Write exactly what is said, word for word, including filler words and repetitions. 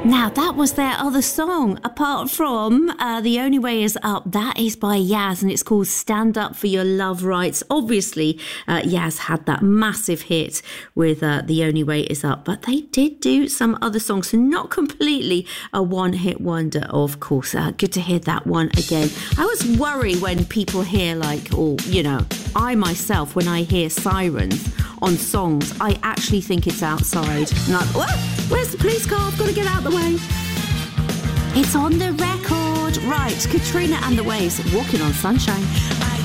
Now, that was their other song, apart from uh, The Only Way Is Up. That is by Yaz, and it's called Stand Up for Your Love Rights. Obviously, uh, Yaz had that massive hit with uh, The Only Way Is Up, but they did do some other songs, so not completely a one-hit wonder, of course. Uh, good to hear that one again. I always worry when people hear, like, or, you know, I myself, when I hear sirens on songs, I actually think it's outside. And I'm like, what? Where's the police car? I've got to get out of the way. It's on the record. Right, Katrina and the Waves, Walking on Sunshine.